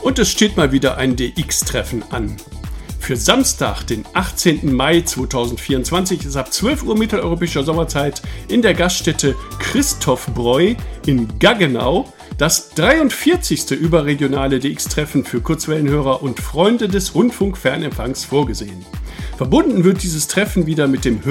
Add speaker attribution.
Speaker 1: und es steht mal wieder ein DX-Treffen an. Für Samstag, den 18. Mai 2024 ist ab 12 Uhr mitteleuropäischer Sommerzeit in der Gaststätte Christophbräu in Gaggenau das 43. überregionale DX-Treffen für Kurzwellenhörer und Freunde des Rundfunkfernempfangs vorgesehen. Verbunden wird dieses Treffen wieder mit dem